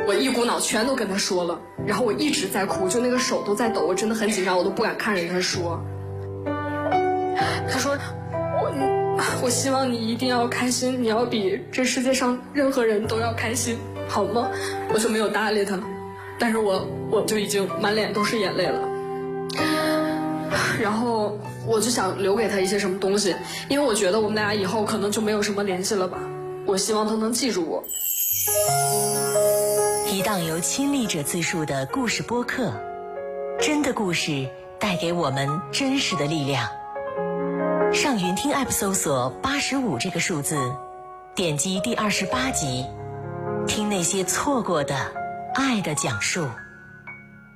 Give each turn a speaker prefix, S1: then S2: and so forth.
S1: 我一股脑全都跟他说了，然后我一直在哭，就那个手都在抖，我真的很紧张，我都不敢看着他说。他说我希望你一定要开心，你要比这世界上任何人都要开心，好吗？我就没有搭理他，但是我就已经满脸都是眼泪了。然后我就想留给他一些什么东西，因为我觉得我们俩以后可能就没有什么联系了吧。我希望他能记住我。
S2: 一档由亲历者自述的故事播客，真的故事带给我们真实的力量。上云听 App 搜索85这个数字，点击第28集，听那些错过的爱的讲述。